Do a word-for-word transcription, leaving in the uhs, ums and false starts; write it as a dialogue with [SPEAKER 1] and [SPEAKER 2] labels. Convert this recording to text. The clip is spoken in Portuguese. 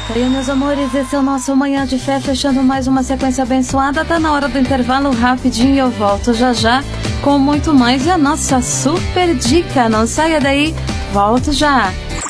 [SPEAKER 1] E aí, meus amores, esse é o nosso Manhã de Fé, fechando mais uma sequência abençoada. Tá na hora do intervalo rapidinho, eu volto já já com muito mais e a nossa super dica. Não saia daí, volto já.